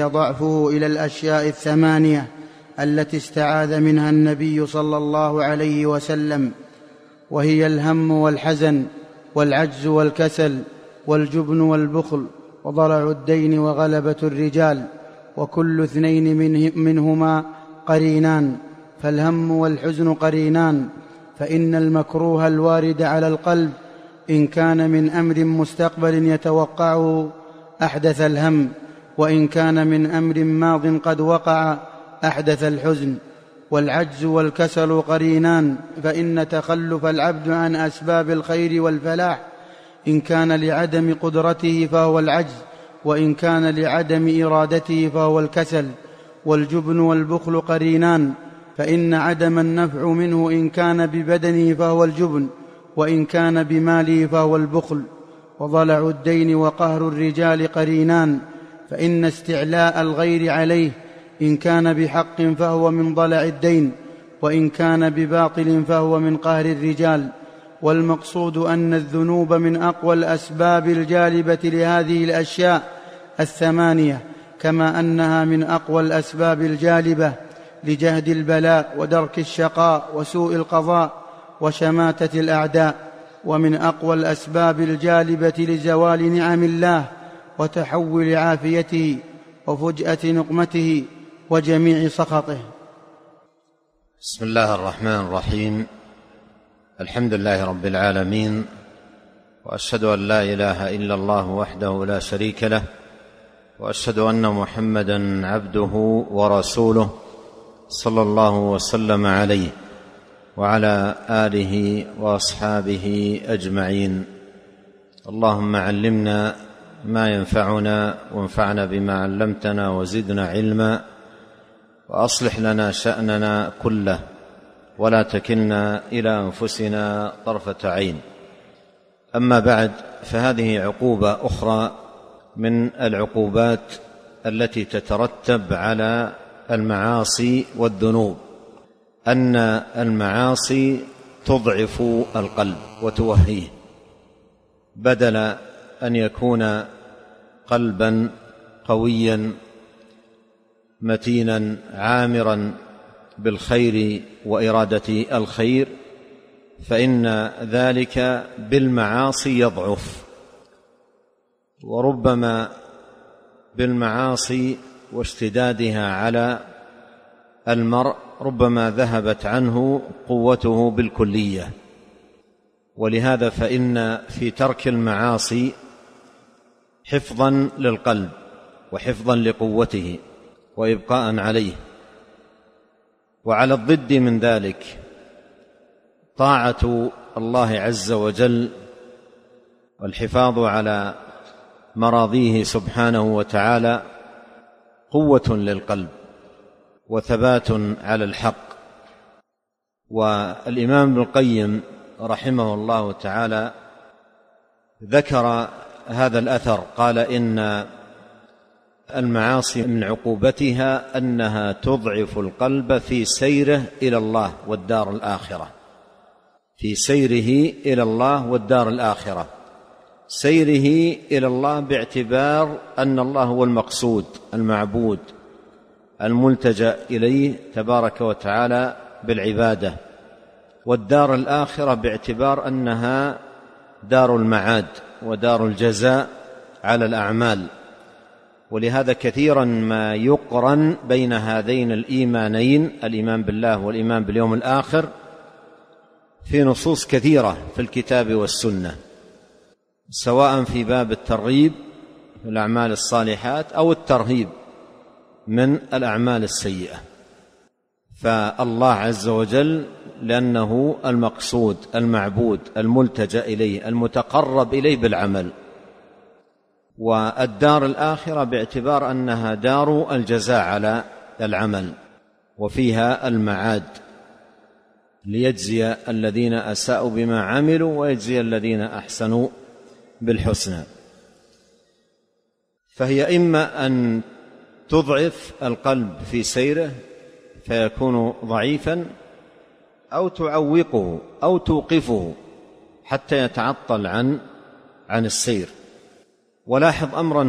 ضعفه إلى الأشياء الثمانية التي استعاذ منها النبي صلى الله عليه وسلم، وهي الهم والحزن والعجز والكسل والجبن والبخل وضلع الدين وغلبة الرجال، وكل اثنين منهما قرينان، فالهم والحزن قرينان، فإن المكروه الوارد على القلب إن كان من أمر مستقبل يتوقعه أحدث الهم، وإن كان من أمر ماض قد وقع أحدث الحزن. والعجز والكسل قرينان، فإن تخلف العبد عن أسباب الخير والفلاح إن كان لعدم قدرته فهو العجز، وإن كان لعدم إرادته فهو الكسل. والجبن والبخل قرينان، فإن عدم النفع منه إن كان ببدنه فهو الجبن، وإن كان بماله فهو البخل. وضلع الدين وقهر الرجال قرينان، فإن استعلاء الغير عليه إن كان بحق فهو من ضلع الدين، وإن كان بباطل فهو من قهر الرجال. والمقصود أن الذنوب من أقوى الأسباب الجالبة لهذه الأشياء الثمانية، كما أنها من أقوى الأسباب الجالبة لجهد البلاء ودرك الشقاء وسوء القضاء وشماتة الأعداء، ومن أقوى الأسباب الجالبة لزوال نعم الله وتحول عافيته وفجأة نقمته وجميع سخطه. بسم الله الرحمن الرحيم. الحمد لله رب العالمين، وأشهد أن لا إله إلا الله وحده لا شريك له، وأشهد أن محمدًا عبده ورسوله صلى الله وسلم عليه وعلى آله وأصحابه أجمعين. اللهم علمنا ما ينفعنا، وانفعنا بما علمتنا، وزدنا علما، وأصلح لنا شأننا كله، ولا تكلنا إلى أنفسنا طرفة عين. أما بعد، فهذه عقوبة أخرى من العقوبات التي تترتب على المعاصي والذنوب، أن المعاصي تضعف القلب وتوهيه، بدل أن يكون قلبا قويا متينا عامرا بالخير وإرادة الخير، فإن ذلك بالمعاصي يضعف. وربما بالمعاصي واشتدادها على المرء ربما ذهبت عنه قوته بالكلية. ولهذا فإن في ترك المعاصي حفظا للقلب وحفظا لقوته وإبقاء عليه. وعلى الضد من ذلك طاعة الله عز وجل والحفاظ على مراضيه سبحانه وتعالى قوة للقلب وثبات على الحق. والإمام ابن القيم رحمه الله تعالى ذكر هذا الأثر، قال: إن المعاصي من عقوبتها أنها تضعف القلب في سيره إلى الله والدار الآخرة، في سيره إلى الله والدار الآخرة. سيره إلى الله باعتبار أن الله هو المقصود المعبود الملتجأ إليه تبارك وتعالى بالعبادة، والدار الآخرة باعتبار أنها دار المعاد ودار الجزاء على الأعمال. ولهذا كثيرا ما يقرن بين هذين الإيمانين، الإيمان بالله والإيمان باليوم الآخر، في نصوص كثيرة في الكتاب والسنة، سواء في باب الترغيب في الأعمال الصالحات أو الترهيب من الأعمال السيئة. فالله عز وجل لأنه المقصود المعبود الملتجأ إليه المتقرب إليه بالعمل، والدار الآخرة باعتبار أنها دار الجزاء على العمل وفيها المعاد، ليجزي الذين أساءوا بما عملوا ويجزي الذين أحسنوا بالحسنى. فهي إما أن تضعف القلب في سيره فيكون ضعيفا، أو تعوقه أو توقفه حتى يتعطل عن السير. ولاحظ أمرا